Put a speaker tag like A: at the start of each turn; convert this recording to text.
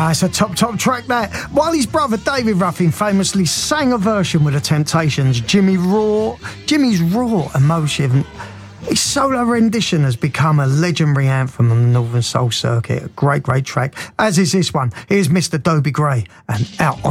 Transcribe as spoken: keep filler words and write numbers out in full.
A: Ah, it's a top, top track that. While his brother David Ruffin famously sang a version with the Temptations, Jimmy Raw, Jimmy's raw emotion, his solo rendition has become a legendary anthem on the Northern Soul circuit. A great, great track, as is this one. Here's Mister Dobie Gray and Out on